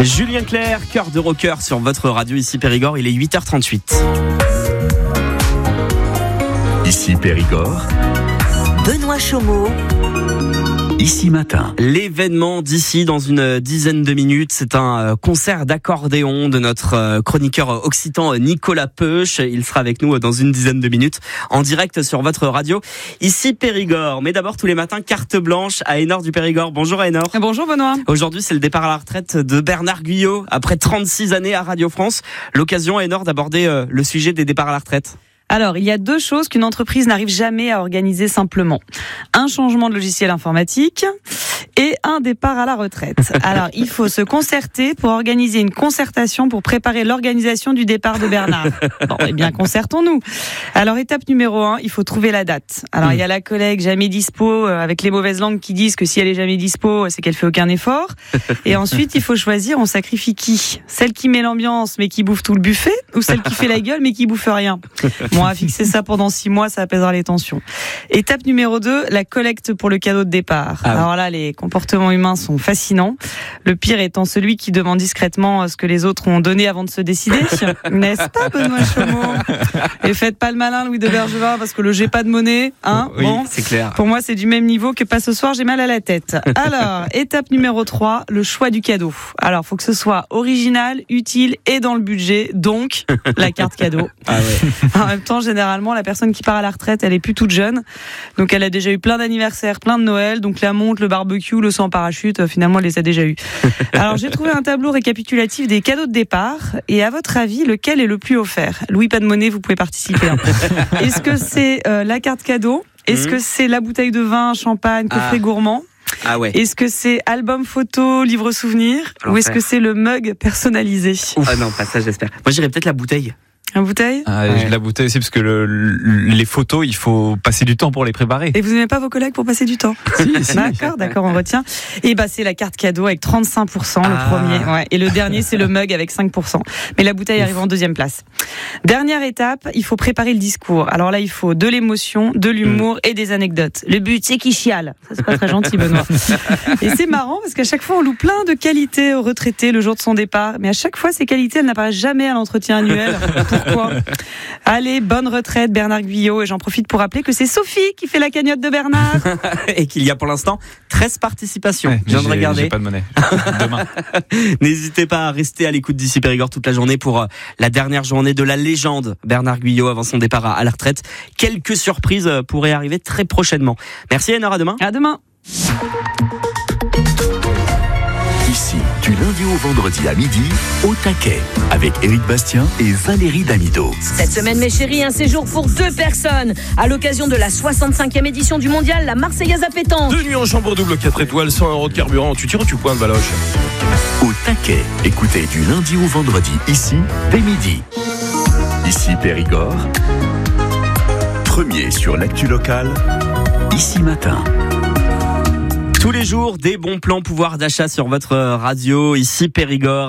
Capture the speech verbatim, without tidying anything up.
Julien Clerc, cœur de rocker sur votre radio, ici Périgord, il est huit heures trente-huit. Ici Périgord, Benoît Chaumeau. Ici Matin. L'événement d'ici dans une dizaine de minutes, c'est un concert d'accordéon de notre chroniqueur occitan Nicolas Peuch. Il sera avec nous dans une dizaine de minutes en direct sur votre radio, ici Périgord. Mais d'abord, tous les matins, carte blanche à Aénor du Périgord. Bonjour Aénor. Bonjour Benoît. Aujourd'hui, c'est le départ à la retraite de Bernard Guyot après trente-six années à Radio France. L'occasion, Aénor, d'aborder le sujet des départs à la retraite. Alors, il y a deux choses qu'une entreprise n'arrive jamais à organiser simplement. Un changement de logiciel informatique et un départ à la retraite. Alors, il faut se concerter pour organiser une concertation pour préparer l'organisation du départ de Bernard. Bon, eh bien, concertons-nous. Alors, étape numéro un, il faut trouver la date. Alors, il y a la collègue jamais dispo, avec les mauvaises langues qui disent que si elle est jamais dispo, c'est qu'elle fait aucun effort. Et ensuite, il faut choisir, on sacrifie qui ? Celle qui met l'ambiance mais qui bouffe tout le buffet, ou celle qui fait la gueule mais qui bouffe rien ? Bon, on va fixer ça pendant six mois, ça apaisera les tensions. Étape numéro deux, la collecte pour le cadeau de départ. Ah oui. Alors là, les comportements humains sont fascinants. Le pire étant celui qui demande discrètement ce que les autres ont donné avant de se décider. N'est-ce pas, Benoît Chaumeau ? Et faites pas le malin, Louis de Bergevin, parce que le j'ai pas de monnaie, hein ? Oui, bon, c'est clair. Pour moi, c'est du même niveau que pas ce soir, j'ai mal à la tête. Alors, étape numéro trois, le choix du cadeau. Alors, faut que ce soit original, utile et dans le budget, donc la carte cadeau. Ah ouais. En même temps, généralement, la personne qui part à la retraite, elle est plus toute jeune. Donc, elle a déjà eu plein d'anniversaires, plein de Noël. Donc, la montre, le barbecue, le saut en parachute, finalement, elle les a déjà eu. Alors, j'ai trouvé un tableau récapitulatif des cadeaux de départ. Et à votre avis, lequel est le plus offert ? Louis, pas de monnaie, vous pouvez participer. Hein. Est-ce que c'est euh, la carte cadeau ? Est-ce mmh. que c'est la bouteille de vin, champagne, coffret ah. gourmand ? Ah ouais. Est-ce que c'est album photo, livre souvenir ? Ou est-ce que c'est le mug personnalisé ? Ouf. Ah non, pas ça, j'espère. Moi, j'irais peut-être la bouteille. La bouteille ? Ah, ouais. La bouteille aussi, parce que le, le, les photos, il faut passer du temps pour les préparer. Et vous n'aimez pas vos collègues pour passer du temps ? Si, si. D'accord, d'accord, on retient. Et bah, c'est la carte cadeau avec trente-cinq pour cent, le ah. premier. Ouais. Et le dernier, c'est le mug avec cinq pour cent. Mais la bouteille Ouf. arrive en deuxième place. Dernière étape, il faut préparer le discours. Alors là, il faut de l'émotion, de l'humour mmh. et des anecdotes. Le but, c'est qu'il chiale. Ça, c'est pas très gentil, Benoît. Et c'est marrant, parce qu'à chaque fois, on loue plein de qualités au retraité le jour de son départ. Mais à chaque fois, ces qualités, elles n'apparaissent jamais à l'entretien annuel. Pourquoi ? Allez, bonne retraite Bernard Guyot, et j'en profite pour rappeler que c'est Sophie qui fait la cagnotte de Bernard. Et qu'il y a pour l'instant treize participations. Ouais, je viens de regarder. J'ai pas de monnaie. Demain. N'hésitez pas à rester à l'écoute d'ici Périgord toute la journée pour la dernière journée de la légende Bernard Guyot avant son départ à la retraite. Quelques surprises pourraient arriver très prochainement. Merci Aénor, à demain. À demain. Ici, du lundi au vendredi à midi, au taquet, avec Éric Bastien et Valérie Damido. Cette semaine, mes chéris, un séjour pour deux personnes. À l'occasion de la soixante-cinquième édition du mondial, la Marseillaise à pétanque. Deux nuits en chambre double, quatre étoiles, cent euros de carburant. Tu tires ou tu pointes, Valoche ? Au taquet, écoutez du lundi au vendredi, ici, dès midi. Ici Périgord, premier sur l'actu locale, ici Matin. Tous les jours, des bons plans pouvoir d'achat sur votre radio, ici Périgord.